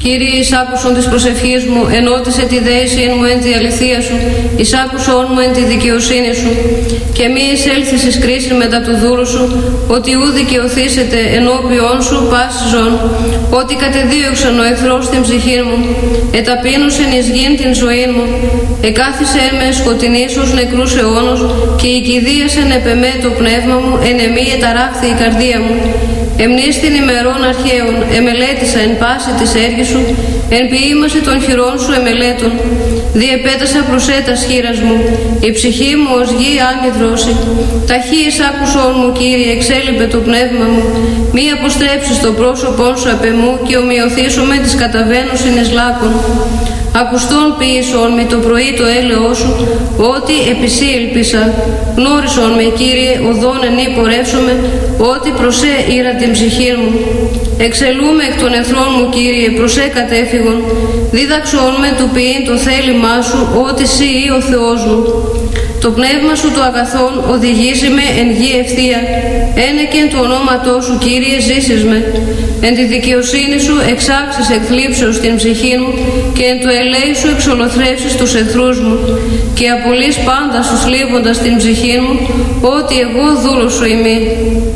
Κύριε, εισάκουσον της προσευχής μου, ενώτισε τη δέηση εν μου εν τη αληθεία σου, εισάκουσον μου εν τη δικαιοσύνη σου, και μη εισέλθεις εις κρίση μετά του δούλου σου, ότι ου δικαιωθήσετε ενώπιον σου πάση ζών, ότι κατεδίωξαν ο εχθρός την ψυχή μου, εταπείνωσεν εις γην την ζωή μου, εκάθισε με σκοτεινής ως νεκρούς αιώνος, και η κηδίασεν επεμέ το πνεύμα μου, εν εμή εταράχθη η καρδία μου. Εμνείς την ημερών αρχαίων, εμελέτησα εν πάση της έργης σου, εν ποιήμαση των χειρών σου εμελέτων. Διεπέτασα προσέτας χείρας μου, η ψυχή μου ως γη άνη δρόση. Ταχύ εισάκουσον μου, Κύριε, εξέλιπε το πνεύμα μου, μη αποστρέψεις το πρόσωπόν σου απ' εμού, και ομοιωθήσομαι της καταβαίνουσιν εις λάκων. Ακουστών ποιήσον με το πρωί το έλεος σου, ότι επισύ ελπίσα. Γνώρισον με, Κύριε, οδόν ενή πορεύσομαι, ότι προσέ ήρα την ψυχή μου. Εξελούμε εκ των εχθρών μου, Κύριε, προσέ κατέφυγον. Δίδαξον με του ποιήν το θέλημά σου, ότι σύ ή ο Θεός μου. Το πνεύμα σου το αγαθόν οδηγήσει με εν γη ευθεία. Ένεκεν του ονόματός σου, Κύριε, ζήσεις με. Εν τη δικαιοσύνη σου εξάξεις εκ θλίψεως την ψυχή μου, και εν το ελέη σου εξολοθρεύσεις τους εχθρούς μου, και απολύς πάντα σου θλίβοντας την ψυχή μου, ότι εγώ δούλος σου ημί.